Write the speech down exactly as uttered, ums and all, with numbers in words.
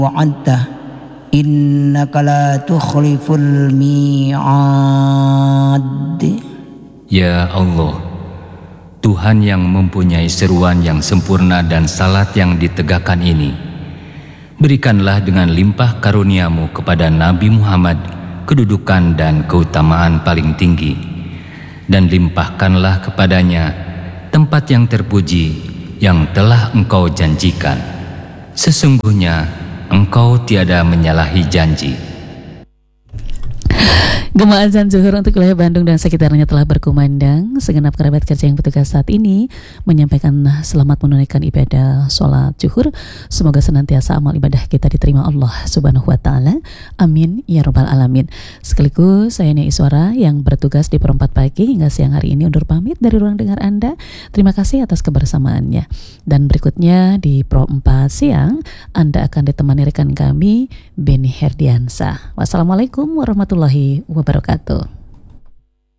wa'adta innaka la tukhliful mi'ad. Ya Allah, Tuhan yang mempunyai seruan yang sempurna dan salat yang ditegakkan ini, berikanlah dengan limpah karuniamu kepada Nabi Muhammad kedudukan dan keutamaan paling tinggi, dan limpahkanlah kepadanya tempat yang terpuji yang telah Engkau janjikan. Sesungguhnya Engkau tiada menyalahi janji. Gema azan zuhur untuk wilayah Bandung dan sekitarnya telah berkumandang. Segenap kerabat kerja yang bertugas saat ini menyampaikan selamat menunaikan ibadah sholat zuhur. Semoga senantiasa amal ibadah kita diterima Allah Subhanahu wa Ta'ala. Amin ya Rabbal Alamin. Sekaligus saya Nia Iswara yang bertugas di perempat pagi hingga siang hari ini undur pamit dari ruang dengar Anda. Terima kasih atas kebersamaannya. Dan berikutnya di Pro empat siang Anda akan ditemani rekan kami Beni Herdiansa. Wassalamualaikum warahmatullahi wabarakatuh.